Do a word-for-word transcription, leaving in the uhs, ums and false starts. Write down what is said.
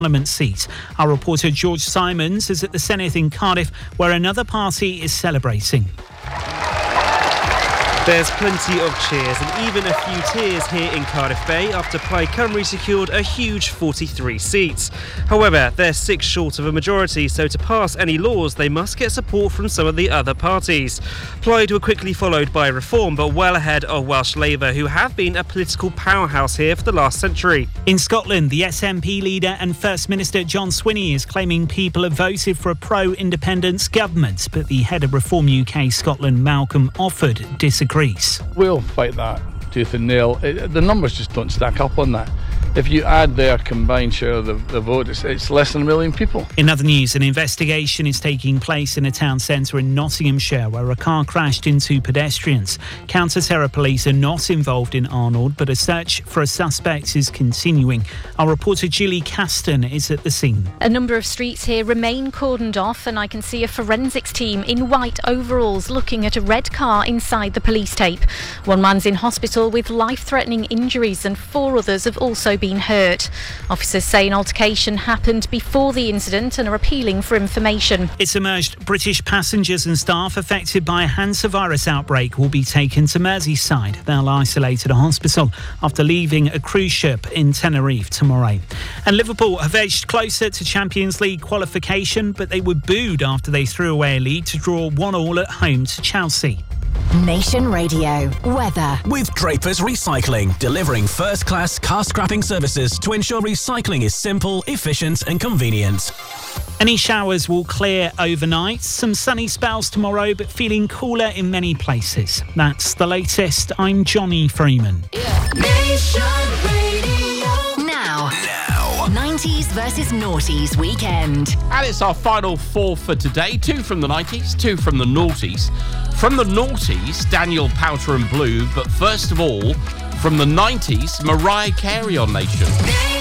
Parliament seat. Our reporter George Simons is at the Senedd in Cardiff, where another party is celebrating. There's plenty of cheers and even a few tears here in Cardiff Bay after Plaid Cymru secured a huge forty-three seats. However, they're six short of a majority, so to pass any laws they must get support from some of the other parties. Plaid were quickly followed by Reform, but well ahead of Welsh Labour, who have been a political powerhouse here for the last century. In Scotland, the S N P leader and First Minister John Swinney is claiming people have voted for a pro-independence government, but the head of Reform U K Scotland, Malcolm Offord, disagrees. We'll fight that tooth and nail. It, the numbers just don't stack up on that. If you add their combined share of the, the vote, it's, it's less than a million people. In other news, an investigation is taking place in a town centre in Nottinghamshire where a car crashed into pedestrians. Counter-terror police are not involved in Arnold, but a search for a suspect is continuing. Our reporter Julie Caston is at the scene. A number of streets here remain cordoned off, and I can see a forensics team in white overalls looking at a red car inside the police tape. One man's in hospital with life-threatening injuries and four others have also been hurt. Officers say an altercation happened before the incident and are appealing for information. It's emerged British passengers and staff affected by a hantavirus outbreak will be taken to Merseyside. They'll isolate at a hospital after leaving a cruise ship in Tenerife tomorrow. And Liverpool have edged closer to Champions League qualification, but they were booed after they threw away a lead to draw one all at home to Chelsea. Nation Radio weather. With Drapers Recycling, delivering first-class car scrapping services to ensure recycling is simple, efficient and convenient. Any showers will clear overnight. Some sunny spells tomorrow, but feeling cooler in many places. That's the latest. I'm Johnny Freeman. Yeah. Nation Radio. Now. Now. nineties versus noughties weekend. And it's our final four for today. Two from the nineties, two from the noughties. From the noughties, Daniel Powter and Blue. But first of all, from the nineties, Mariah Carey on Nation.